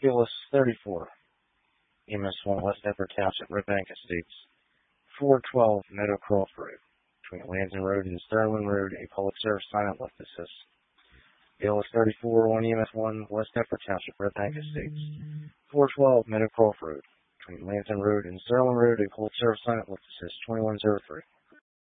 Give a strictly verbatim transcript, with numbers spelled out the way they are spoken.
Fearless thirty-four, E M S one West Edward Township, Red Bank Estates, four twelve Meadowcroft Road, between Lansing Road and Sterling Road, a public service sign up left assist. Fearless thirty-four on E M S one West Edward Township, Red Bank Estates, four twelve Meadowcroft Road, between Lansing Road and Sterling Road, a public service sign up left assist, twenty-one oh three.